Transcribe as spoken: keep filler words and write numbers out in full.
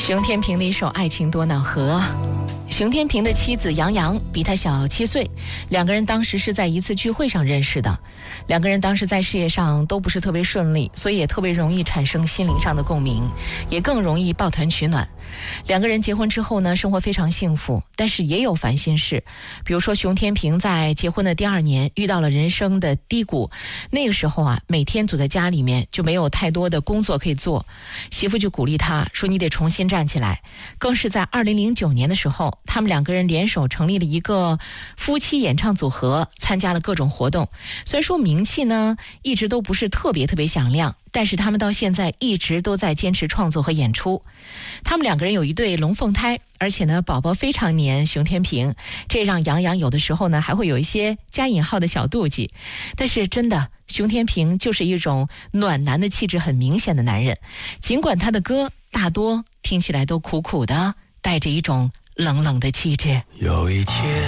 熊天平的一首《爱情多恼河》。熊天平的妻子杨洋比他小七岁，两个人当时是在一次聚会上认识的。两个人当时在事业上都不是特别顺利，所以也特别容易产生心灵上的共鸣，也更容易抱团取暖。两个人结婚之后呢，生活非常幸福，但是也有烦心事。比如说熊天平在结婚的第二年遇到了人生的低谷，那个时候啊，每天躲在家里面就没有太多的工作可以做，媳妇就鼓励他说你得重新站起来。更是在二零零九年的时候，他们两个人联手成立了一个夫妻演唱组合，参加了各种活动。虽然说名气呢一直都不是特别特别响亮，但是他们到现在一直都在坚持创作和演出。他们两个人有一对龙凤胎，而且呢宝宝非常黏熊天平，这让杨洋有的时候呢还会有一些加引号的小妒忌。但是真的，熊天平就是一种暖男的气质很明显的男人，尽管他的歌大多听起来都苦苦的，带着一种冷冷的气质。 有一天